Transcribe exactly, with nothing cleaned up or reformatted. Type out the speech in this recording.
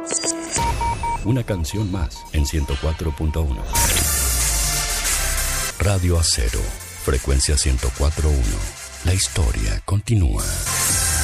Una canción más en ciento cuatro punto uno. Radio Acero, frecuencia ciento cuatro punto uno. La historia continúa.